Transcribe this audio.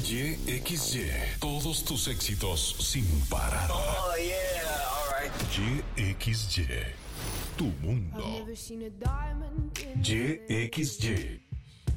YXY. Todos tus éxitos sin parar. Oh, yeah. All right. YXY. Tu mundo. YXY.